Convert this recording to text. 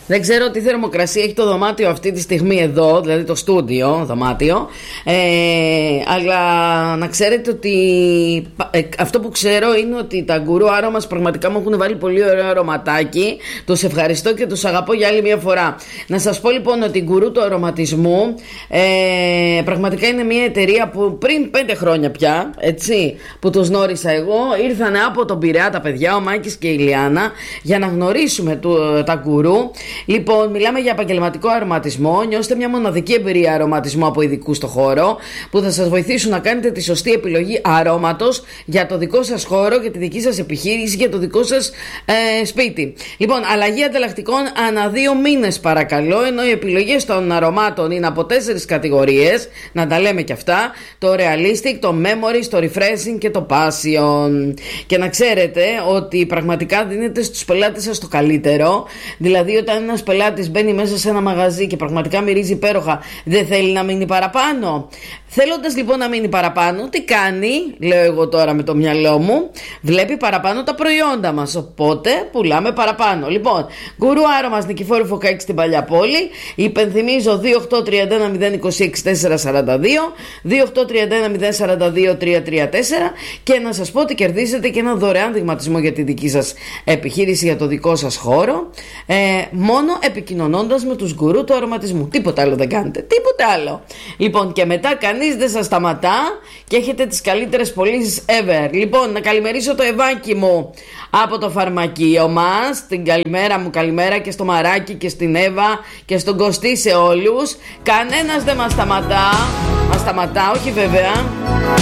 Δεν ξέρω τι θερμοκρασία έχει το δωμάτιο αυτή τη στιγμή εδώ, δηλαδή το στούντιο δωμάτιο, αλλά να ξέρετε ότι αυτό που ξέρω είναι ότι τα γκουρού άρωμας πραγματικά μου έχουν βάλει πολύ ωραίο αρωματάκι. Τους ευχαριστώ και τους αγαπώ για άλλη μια φορά. Να σας πω λοιπόν ότι η γκουρού του αρωματισμού πραγματικά είναι μια εταιρεία που πριν 5 χρόνια πια, έτσι, που τους γνώρισα εγώ, ήρθαν από τον Πειραιά τα παιδιά, ο Μάκης και η Λιάννα, για να γνωρίσουμε τα γκουρού. Λοιπόν, μιλάμε για επαγγελματικό αρωματισμό. Νιώστε μια μοναδική εμπειρία αρωματισμού από ειδικούς στο χώρο, που θα σας βοηθήσουν να κάνετε τη σωστή επιλογή αρώματος για το δικό σας χώρο, για τη δική σας επιχείρηση, για το δικό σας σπίτι. Λοιπόν, αλλαγή ανταλλακτικών ανά 2 μήνες παρακαλώ, ενώ οι επιλογές των αρωμάτων είναι από 4 κατηγορίες, να τα λέμε και αυτά: το realistic, το memories, το refreshing και το passion. Και να ξέρετε ότι πραγματικά δίνετε στους πελάτες σας το καλύτερο. Δηλαδή, όταν ένας πελάτης μπαίνει μέσα σε ένα μαγαζί και πραγματικά μυρίζει υπέροχα, δεν θέλει να μείνει παραπάνω. Θέλοντας λοιπόν να μείνει παραπάνω, τι κάνει, λέω εγώ τώρα με το μυαλό μου, βλέπει παραπάνω τα προϊόντα μας, οπότε πουλάμε παραπάνω. Λοιπόν, γκουρού άρωμας Νικηφόρου Φωκάκη στην Παλιά Πόλη. Υπενθυμίζω 2831 026 442, 2831 042 334, και να σας πω ότι κερδίζετε και ένα δωρεάν δειγματισμό για τη δική σας επιχείρηση, για το δικό σας χώρο, μόνο επικοινωνώντας με τους γκουρού του αρωματισμού. Τίποτα άλλο δεν κάνετε, τίποτα άλλο. Λοιπόν, και μετά κανείς δεν σας σταματά και έχετε τις καλύτερες πωλήσεις ever. Λοιπόν, να καλημερίσω το Ευάκι μου από το φαρμακείο μας. Την καλημέρα μου, καλημέρα και στο Μαράκι και στην Εύα και στον Κωστή, σε όλους. Κανένας δεν μας σταματά. Μας σταματά, όχι βέβαια.